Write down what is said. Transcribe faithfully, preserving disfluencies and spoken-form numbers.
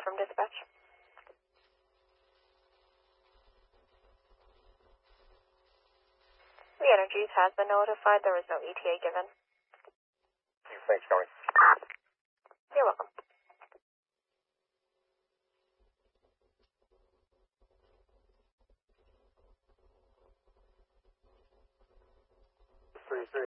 from dispatch. The Energies has been notified. There is no E T A given. Thanks, Kelly. You're welcome. Three, three.